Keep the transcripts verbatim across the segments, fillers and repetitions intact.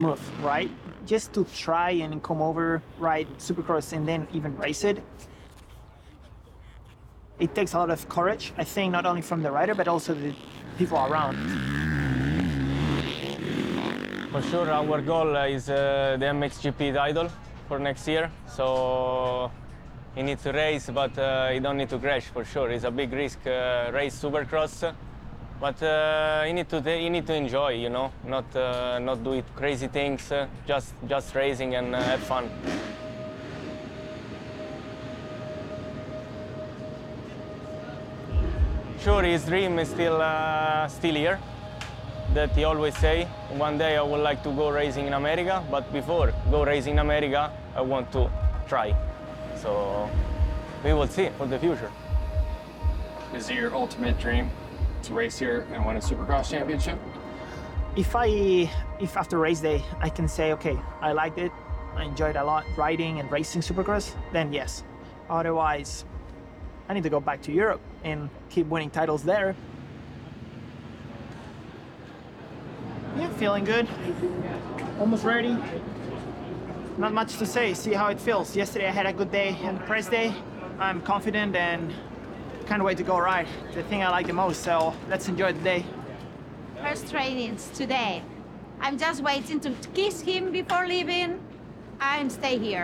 move, right? Just to try and come over, ride Supercross, and then even race it. It takes a lot of courage, I think, not only from the rider, but also the people around. For sure, our goal is uh, the M X G P title for next year. So you need to race, but uh, you don't need to crash, for sure. It's a big risk, uh, race Supercross. But uh, you need to you need to enjoy, you know, not uh, not do it crazy things, uh, just just racing and uh, have fun. Sure, his dream is still uh, still here. That he always say, one day I would like to go racing in America, but before go racing in America, I want to try. So we will see for the future. Is it your ultimate dream to race here and win a Supercross championship? If I, if after race day, I can say, okay, I liked it, I enjoyed a lot riding and racing Supercross, then yes. Otherwise, I need to go back to Europe and keep winning titles there. Yeah, feeling good. Almost ready. Not much to say, see how it feels. Yesterday I had a good day and press day. I'm confident and can't wait to go ride. The thing I like the most, so let's enjoy the day. First trainings today. I'm just waiting to kiss him before leaving and stay here.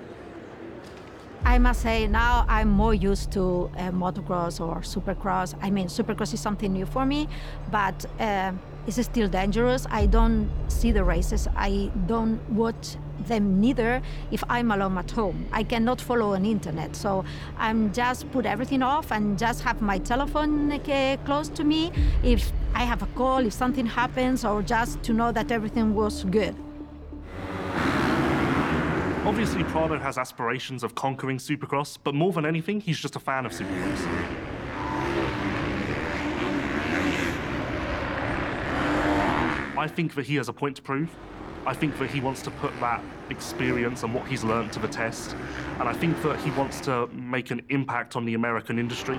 I must say now I'm more used to uh, motocross or supercross. I mean, supercross is something new for me, but uh, it's still dangerous. I don't see the races. I don't watch them neither if I'm alone at home. I cannot follow on internet, so I'm just put everything off and just have my telephone uh, close to me if I have a call, if something happens, or just to know that everything was good. Obviously, Prado has aspirations of conquering Supercross, but more than anything, he's just a fan of Supercross. I think that he has a point to prove. I think that he wants to put that experience and what he's learned to the test. And I think that he wants to make an impact on the American industry.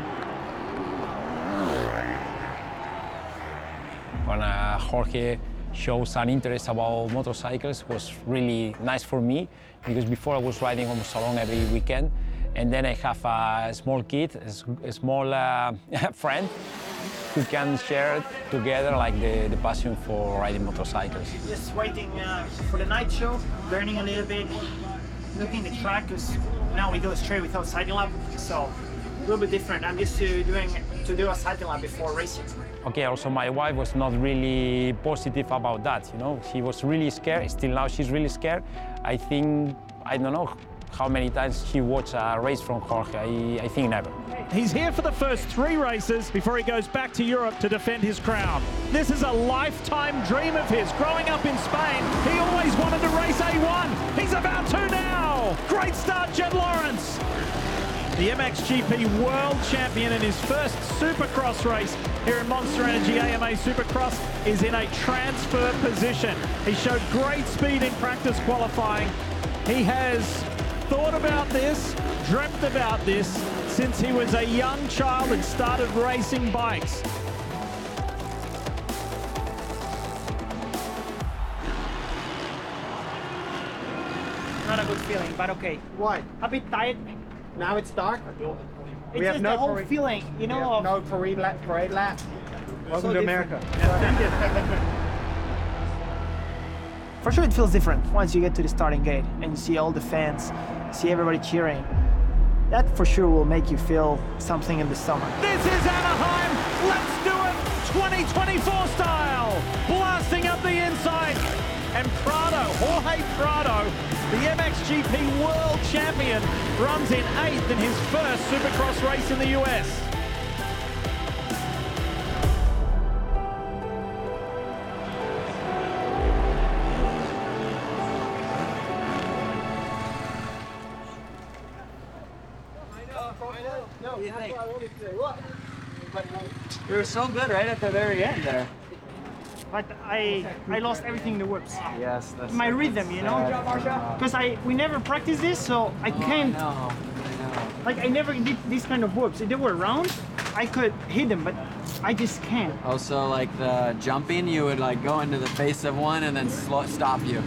When uh, Jorge shows an interest about motorcycles was really nice for me, because before I was riding almost alone every weekend, and then I have a small kid, a small uh, friend who can share together like the, the passion for riding motorcycles. Just waiting uh, for the night show, learning a little bit, looking at the track, because now we go straight without sighting lap, so a little bit different. I'm used to doing to do a sighting lap before racing. Okay, also my wife was not really positive about that, you know. She was really scared, still now she's really scared. I think, I don't know how many times she watched a race from Jorge, I, I think never. He's here for the first three races before he goes back to Europe to defend his crown. This is a lifetime dream of his. Growing up in Spain, he always wanted to race A one. He's about to now. Great start, Jed Lawrence. The M X G P World Champion in his first Supercross race here in Monster Energy A M A Supercross is in a transfer position. He showed great speed in practice qualifying. He has thought about this, dreamt about this since he was a young child and started racing bikes. Not a good feeling, but okay. Why? A bit tired. Now it's dark. It's we have just no the whole parade, feeling, you know. we have Of, no parade lap. Parade lap. Welcome So to different. America. For sure it feels different once you get to the starting gate and you see all the fans, see everybody cheering. That for sure will make you feel something in the stomach. This is Anaheim. Let's do it twenty twenty-four style. Blasting up the inside. And Prado, Jorge Prado, the M X G P World Champion, runs in eighth in his first Supercross race in the U S. You were so good right at the very end there. But I I lost everything in the whoops. Yes, that's My rhythm, you know? Because I we never practiced this, so I can't. No, I know. Like I never did these kind of whoops. If they were round, I could hit them, but I just can't. Also, like the jumping, you would like go into the face of one and then slow, stop you.